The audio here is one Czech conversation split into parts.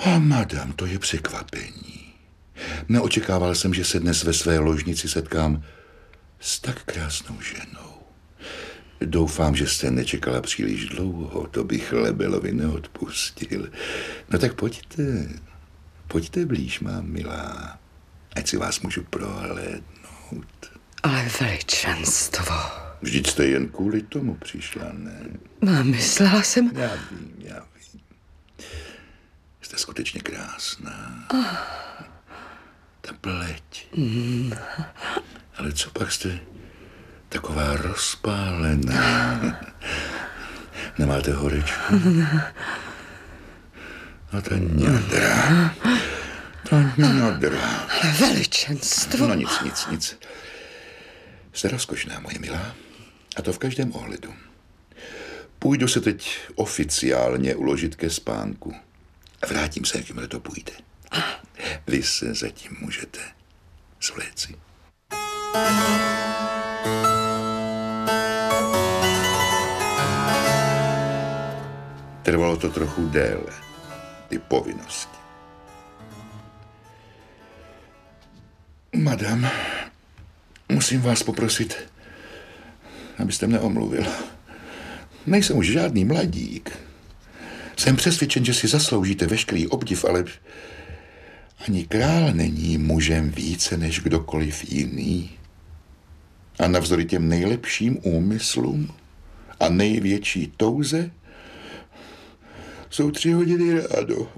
A madam, to je překvapení. Neočekával jsem, že se dnes ve své ložnici setkám s tak krásnou ženou. Doufám, že jste nečekala příliš dlouho, to bych Lebelovi neodpustil. No tak pojďte, pojďte blíž, má milá, ať si vás můžu prohlédnout. Ale veličenstvo. Vždyť jste jen kvůli tomu přišla, ne? Myslela jsem... Já vím. Jste skutečně krásná. Ta pleť. Ale co pak jste taková rozpálená? Nemáte horečku? No ta ňadra. Ale veličenstvo. No nic. Jste rozkošná, moje milá. A to v každém ohledu. Půjdu se teď oficiálně uložit ke spánku. Vrátím se, jakmile to půjde. Vy se zatím můžete svléci. Trvalo to trochu déle, ty povinnosti. Madam, musím vás poprosit, abyste mne omluvil. Nejsem už žádný mladík. Jsem přesvědčen, že si zasloužíte veškerý obdiv, ale ani král není mužem více než kdokoliv jiný. A navzdory těm nejlepším úmyslům a největší touze jsou 3 hodiny rádo.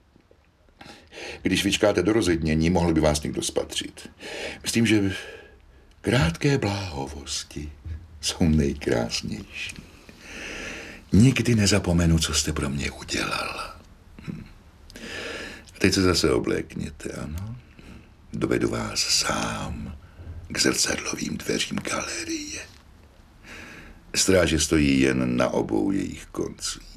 Když vyčkáte do rozednění, mohl by vás někdo spatřit. Myslím, že krátké bláhovosti jsou nejkrásnější. Nikdy nezapomenu, co jste pro mě udělal. A teď se zase oblékněte, ano? Dovedu vás sám k zrcadlovým dveřím galerie. Stráže stojí jen na obou jejich koncích.